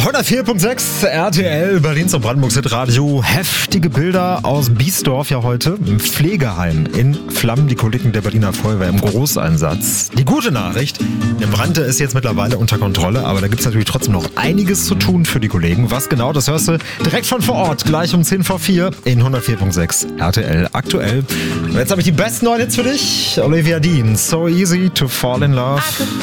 104.6 RTL, Berlin zum Brandenburgs Radio. Heftige Bilder aus Biesdorf ja heute. Im Pflegeheim in Flammen, die Kollegen der Berliner Feuerwehr im Großeinsatz. Die gute Nachricht, der Brand ist jetzt mittlerweile unter Kontrolle, aber da gibt es natürlich trotzdem noch einiges zu tun für die Kollegen. Was genau, das hörst du direkt von vor Ort, gleich um 10 vor 4 in 104.6 RTL aktuell. Und jetzt habe ich die besten neuen Hits für dich. Olivia Dean, So Easy to Fall in Love.